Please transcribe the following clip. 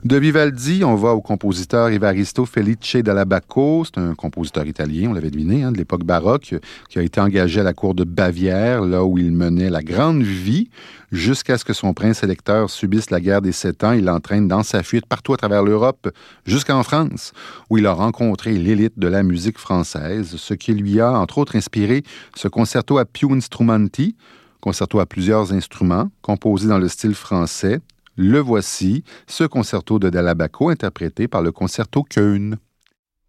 De Vivaldi, on va au compositeur Evaristo Felice Dall'Abaco. C'est un compositeur italien, on l'avait deviné, de l'époque baroque, qui a été engagé à la cour de Bavière, là où il menait la grande vie, jusqu'à ce que son prince électeur subisse la guerre des 7 ans. Il l'entraîne dans sa fuite partout à travers l'Europe, jusqu'en France, où il a rencontré l'élite de la musique française, ce qui lui a, entre autres, inspiré ce concerto a più strumenti, concerto à plusieurs instruments, composé dans le style français. Le voici, ce concerto de Dall'Abaco interprété par le Concerto Köln.